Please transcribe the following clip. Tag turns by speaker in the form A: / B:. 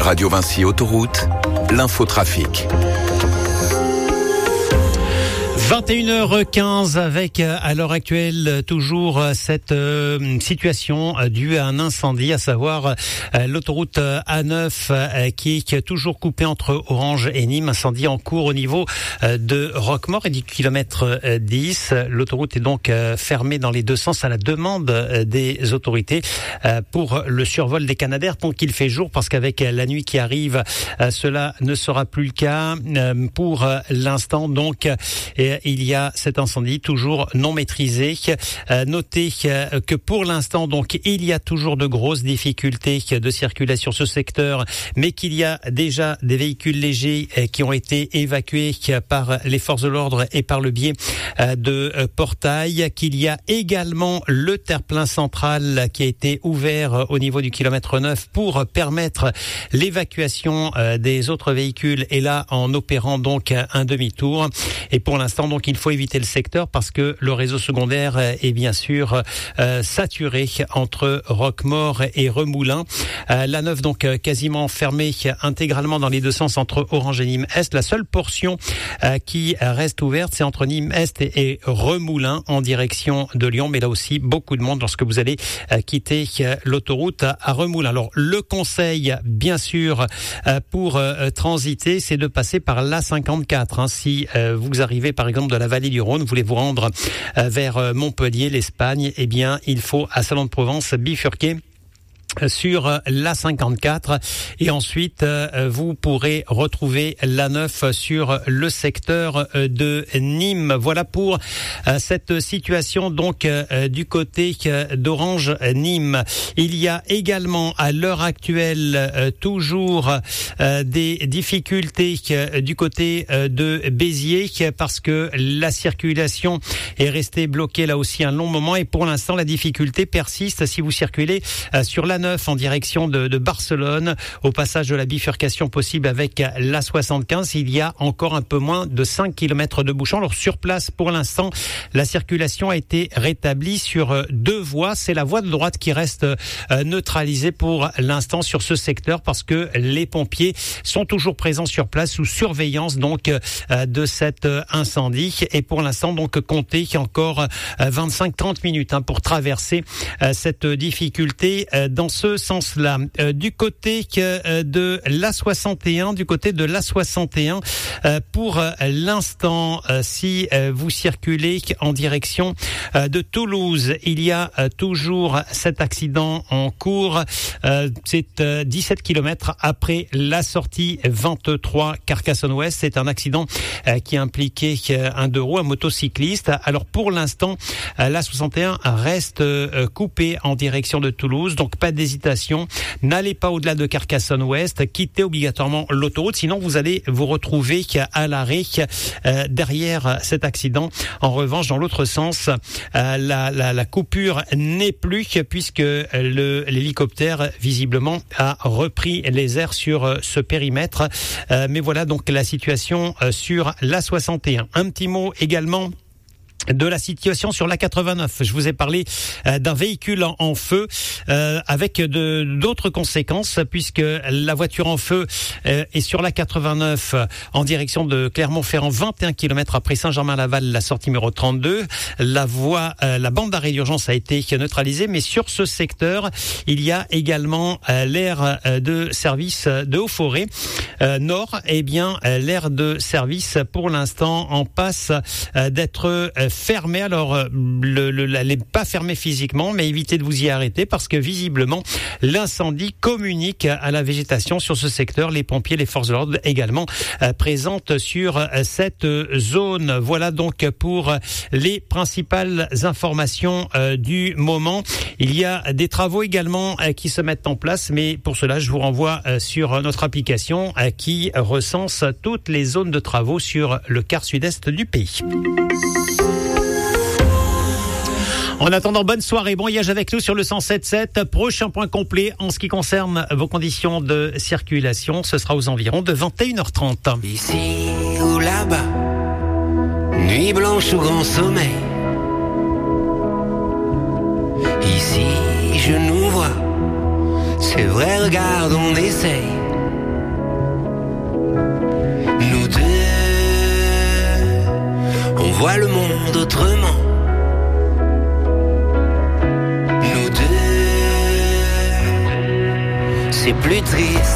A: Radio Vinci Autoroute, l'infotrafic.
B: 21h15 avec à l'heure actuelle toujours cette situation due à un incendie, à savoir l'autoroute A9 qui est toujours coupée entre Orange et Nîmes. Incendie en cours au niveau de Roquemaure et du kilomètre 10. L'autoroute est donc fermée dans les deux sens à la demande des autorités pour le survol des Canadaires tant qu'il fait jour, parce qu'avec la nuit qui arrive, cela ne sera plus le cas pour l'instant. Donc il y a cet incendie toujours non maîtrisé. Notez que pour l'instant, donc, il y a toujours de grosses difficultés de circulation sur ce secteur, mais qu'il y a déjà des véhicules légers qui ont été évacués par les forces de l'ordre et par le biais de portails, qu'il y a également le terre-plein central qui a été ouvert au niveau du kilomètre 9 pour permettre l'évacuation des autres véhicules, et là en opérant donc un demi-tour. Et pour l'instant, donc il faut éviter le secteur parce que le réseau secondaire est bien sûr saturé entre Roquemaure et Remoulins. La 9 donc quasiment fermée intégralement dans les deux sens entre Orange et Nîmes Est. La seule portion qui reste ouverte, c'est entre Nîmes Est et Remoulins en direction de Lyon, mais là aussi beaucoup de monde lorsque vous allez quitter l'autoroute à Remoulins. Alors le conseil bien sûr pour transiter, c'est de passer par l'A54. Si vous arrivez par exemple de la vallée du Rhône, vous voulez vous rendre vers Montpellier, l'Espagne, eh bien il faut à Salon de Provence bifurquer sur l'A54 et ensuite vous pourrez retrouver l'A9 sur le secteur de Nîmes. Voilà pour cette situation donc du côté d'Orange Nîmes. Il y a également à l'heure actuelle toujours des difficultés du côté de Béziers parce que la circulation est restée bloquée là aussi un long moment, et pour l'instant la difficulté persiste si vous circulez sur l'A9 en direction de Barcelone, au passage de la bifurcation possible avec l'A75. Il y a encore un peu moins de 5 km de bouchons. Alors sur place, pour l'instant, la circulation a été rétablie sur deux voies. C'est la voie de droite qui reste neutralisée pour l'instant sur ce secteur parce que les pompiers sont toujours présents sur place sous surveillance donc de cet incendie. Et pour l'instant, donc, comptez encore 25-30 minutes pour traverser cette difficulté dans ce sens-là. Du côté de l'A61, pour l'instant, si vous circulez en direction de Toulouse, il y a toujours cet accident en cours. C'est 17 km après la sortie 23 Carcassonne-Ouest. C'est un accident qui a impliqué un deux roues, un motocycliste. Alors pour l'instant, l'A61 reste coupé en direction de Toulouse, donc pas d'hésitation. N'allez pas au-delà de Carcassonne-Ouest, quittez obligatoirement l'autoroute, sinon vous allez vous retrouver à l'arrêt derrière cet accident. En revanche, dans l'autre sens, la coupure n'est plus puisque l'hélicoptère visiblement a repris les airs sur ce périmètre. Mais voilà donc la situation sur l'A61. Un petit mot également de la situation sur l'A89. Je vous ai parlé d'un véhicule en feu avec d'autres conséquences puisque la voiture en feu est sur l'A89 en direction de Clermont-Ferrand, 21 km après Saint-Germain-Laval, la sortie numéro 32. La bande d'arrêt d'urgence a été neutralisée, mais sur ce secteur, il y a également l'aire de service de Haut-Forêt Nord. Eh bien, l'aire de service pour l'instant en passe d'être fermée. Alors, elle n'est pas fermée physiquement, mais évitez de vous y arrêter parce que visiblement, l'incendie communique à la végétation sur ce secteur. Les pompiers, les forces de l'ordre également présentes sur cette zone. Voilà donc pour les principales informations du moment. Il y a des travaux également qui se mettent en place, mais pour cela, je vous renvoie sur notre application qui recense toutes les zones de travaux sur le quart sud-est du pays. En attendant, bonne soirée, bon voyage avec nous sur le 107.7. Prochain point complet en ce qui concerne vos conditions de circulation, ce sera aux environs de 21h30.
C: Ici ou là-bas, nuit blanche ou grand sommeil. Ici je nous vois, c'est vrai, regarde, on essaye. vois le monde autrement. Nous deux, c'est plus triste.